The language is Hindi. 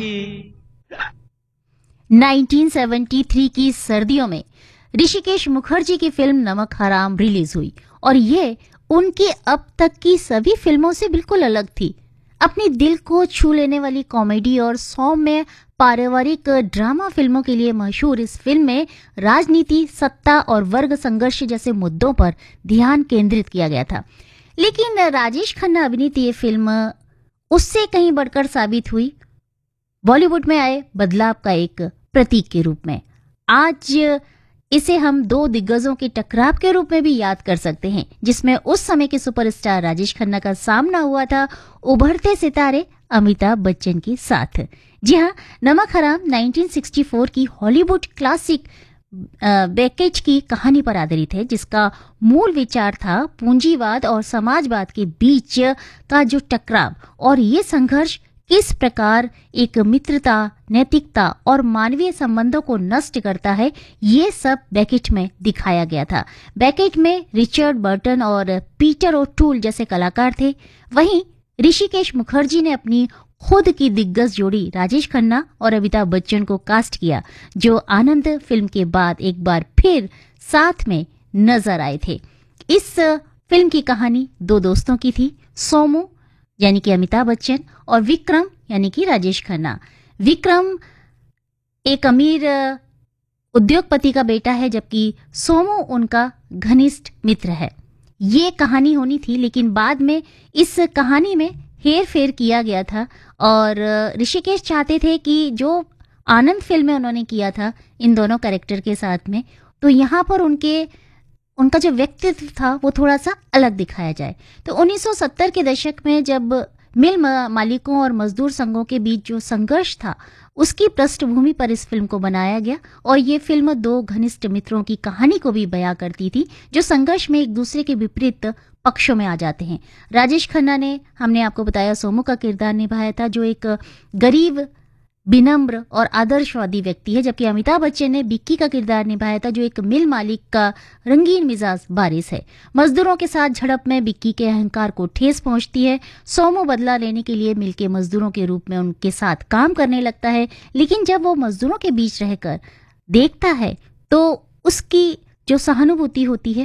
की। 1973 की सर्दियों में ऋषिकेश मुखर्जी की फिल्म नमक हराम रिलीज हुई और ये उनकी अब तक की सभी फिल्मों से बिल्कुल अलग थी। अपनी दिल को छू लेने वाली कॉमेडी और सौम्य पारिवारिक ड्रामा फिल्मों के लिए मशहूर इस फिल्म में राजनीति, सत्ता और वर्ग संघर्ष जैसे मुद्दों पर ध्यान केंद्रित किया गया था। लेकिन राजेश खन्ना अभिनीत ये फिल्म उससे कहीं बढ़कर साबित हुई बॉलीवुड में आए बदलाव का एक प्रतीक के रूप में। आज इसे हम दो दिग्गजों के टकराव के रूप में भी याद कर सकते हैं, जिसमें उस समय के सुपरस्टार राजेश खन्ना का सामना हुआ था उभरते सितारे अमिताभ बच्चन के साथ। जी हाँ, नमक हराम 1964 की हॉलीवुड क्लासिक बेकेज की कहानी पर आधारित है, जिसका मूल विचार था पूंजीवाद और समाजवाद के बीच का जो टकराव और ये संघर्ष किस प्रकार एक मित्रता, नैतिकता और मानवीय संबंधों को नष्ट करता है, ये सब बेकेट में दिखाया गया था। बेकेट में रिचर्ड बर्टन और पीटर ओटूल जैसे कलाकार थे। वहीं ऋषिकेश मुखर्जी ने अपनी खुद की दिग्गज जोड़ी राजेश खन्ना और अमिताभ बच्चन को कास्ट किया, जो आनंद फिल्म के बाद एक बार फिर साथ में नजर आए थे। इस फिल्म की कहानी दो दोस्तों की थी, सोमू यानी कि अमिताभ बच्चन और विक्रम यानी कि राजेश खन्ना। विक्रम एक अमीर उद्योगपति का बेटा है, जबकि सोमू उनका घनिष्ठ मित्र है। ये कहानी होनी थी, लेकिन बाद में इस कहानी में हेर फेर किया गया था और ऋषिकेश चाहते थे कि जो आनंद फिल्म में उन्होंने किया था इन दोनों कैरेक्टर के साथ में, तो यहाँ पर उनका जो व्यक्तित्व था वो थोड़ा सा अलग दिखाया जाए। तो 1970 के दशक में जब मिल मालिकों और मजदूर संघों के बीच जो संघर्ष था, उसकी पृष्ठभूमि पर इस फिल्म को बनाया गया और ये फिल्म दो घनिष्ठ मित्रों की कहानी को भी बयां करती थी, जो संघर्ष में एक दूसरे के विपरीत पक्षों में आ जाते हैं। राजेश खन्ना ने, हमने आपको बताया, सोमू का किरदार निभाया था, जो एक गरीब, विनम्र और आदर्शवादी व्यक्ति है, जबकि अमिताभ बच्चन ने बिक्की का किरदार निभाया था, जो एक मिल मालिक का रंगीन मिजाज बारिश है। मजदूरों के साथ झड़प में बिक्की के अहंकार को ठेस पहुंचती है। सोमू बदला लेने के लिए मिल के मजदूरों के रूप में उनके साथ काम करने लगता है, लेकिन जब वो मजदूरों के बीच रहकर देखता है तो उसकी जो सहानुभूति होती है